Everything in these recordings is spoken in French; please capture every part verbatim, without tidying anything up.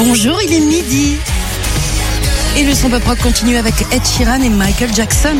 Bonjour, il est midi. Et le son pop rock continue avec Ed Sheeran et Michael Jackson.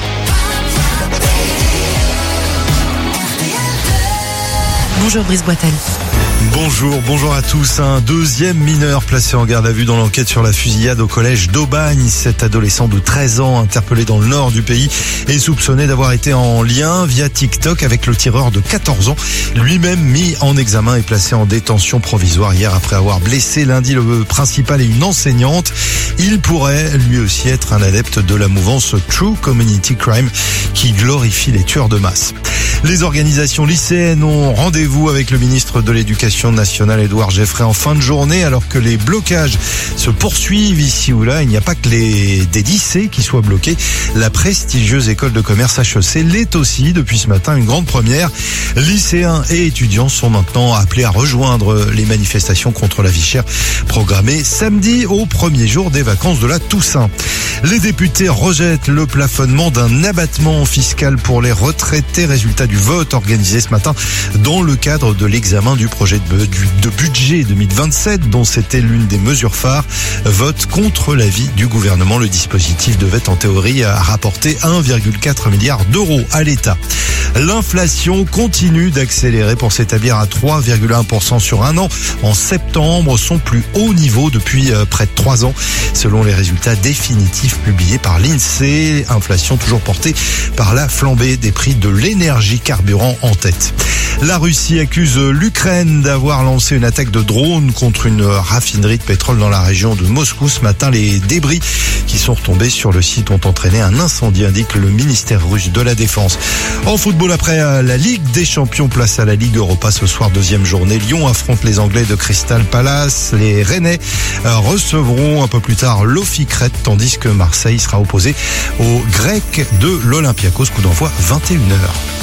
Bonjour Brice Boitel. Bonjour, bonjour à tous. Un deuxième mineur placé en garde à vue dans l'enquête sur la fusillade au collège d'Aubagne. Cet adolescent de treize ans interpellé dans le nord du pays est soupçonné d'avoir été en lien via TikTok avec le tireur de quatorze ans, lui-même mis en examen et placé en détention provisoire hier après avoir blessé lundi le principal et une enseignante. Il pourrait lui aussi être un adepte de la mouvance True Community Crime qui glorifie les tueurs de masse. Les organisations lycéennes ont rendez-vous avec le ministre de l'Éducation nationale, Édouard Geoffrey, en fin de journée, alors que les blocages se poursuivent ici ou là. Il n'y a pas que les des lycées qui soient bloqués. La prestigieuse école de commerce H E C l'est aussi depuis ce matin, une grande première. Lycéens et étudiants sont maintenant appelés à rejoindre les manifestations contre la vie chère programmées samedi au premier jour des vacances de la Toussaint. Les députés rejettent le plafonnement d'un abattement fiscal pour les retraités, résultat du vote organisé ce matin dans le cadre de l'examen du projet de, de budget deux mille vingt-sept, dont c'était l'une des mesures phares. Vote contre l'avis du gouvernement. Le dispositif devait en théorie rapporter un virgule quatre milliard d'euros à l'État. L'inflation continue d'accélérer pour s'établir à trois virgule un pour cent sur un an en septembre, son plus haut niveau depuis près de trois ans, selon les résultats définitifs publiés par l'INSEE. Inflation toujours portée par la flambée des prix de l'énergie, carburant en tête. La Russie accuse l'Ukraine d'avoir lancé une attaque de drone contre une raffinerie de pétrole dans la région de Moscou. Ce matin, les débris qui sont retombés sur le site ont entraîné un incendie, indique le ministère russe de la Défense. En football, après la Ligue des Champions, place à la Ligue Europa ce soir, deuxième journée. Lyon affronte les Anglais de Crystal Palace. Les Rennais recevront un peu plus tard l'Oficrète, tandis que Marseille sera opposé aux Grecs de l'Olympiakos. Coup d'envoi vingt et une heures.